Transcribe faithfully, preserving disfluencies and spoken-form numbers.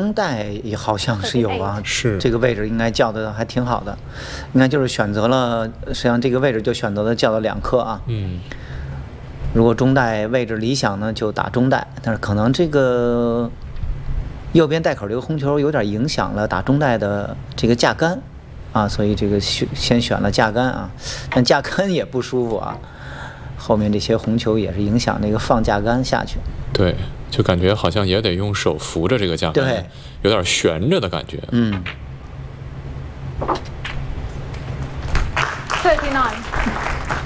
中带也好像是有啊， 是这个位置应该叫的还挺好的，应该就是选择了，实际上这个位置就选择了叫了两颗啊。 嗯， 如果中带位置理想呢，就打中带，但是可能这个右边带口这个红球有点影响了打中带的这个架杆啊，所以这个选先选了架杆啊，但架杆也不舒服啊。后面这些红球也是影响那个放架杆下去， 对，就感觉好像也得用手扶着这个架杆， 对， 有点悬着的感觉。 嗯。 thirty-nine